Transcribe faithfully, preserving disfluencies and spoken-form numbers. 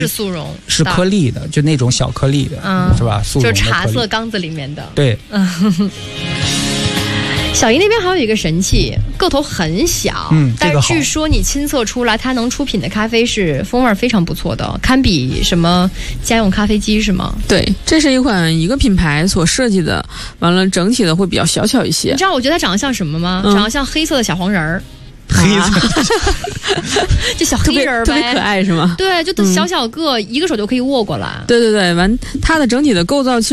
是速溶， 是颗粒的，就那种小颗粒的，嗯，是吧？速溶的就是茶色缸子里面的。 对。 嗯。小姨那边还有一个神器，个头很小， 嗯， 但是据说你亲测出来，它能出品的咖啡是风味非常不错的，堪比什么家用咖啡机是吗？ 对，这是一款一个品牌所设计的，完了整体的会比较小巧一些。 你知道我觉得它长得像什么吗？嗯、长得像黑色的小黄人儿。 黑色， 就小黑人儿呗， 特别可爱是吗？ 对，就小小个，嗯、一个手就可以握过来。 对对对，完它的整体的构造其实。